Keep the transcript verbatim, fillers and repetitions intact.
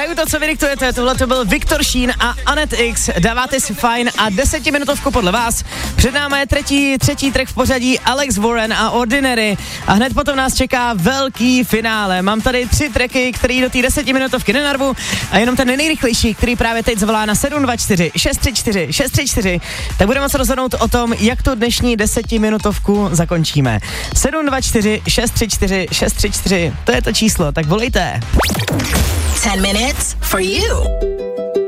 Hraju to, co vy diktujete, tohle to byl Viktor Šín a Anet X, dáváte si fajn a desetiminutovku podle vás. Před námi je třetí, třetí track v pořadí Alex Warren a Ordinary a hned potom nás čeká velký finále. Mám tady tři tracky, který do té desetiminutovky nenarvu a jenom ten nejrychlejší, který právě teď zvolá na sedm dva čtyři šest tři čtyři šest tři čtyři, tak budeme se rozhodnout o tom, jak tu dnešní desetiminutovku zakončíme. sedm dva čtyři šest tři čtyři šest tři čtyři, to je to číslo, tak volejte. ten minutes for you.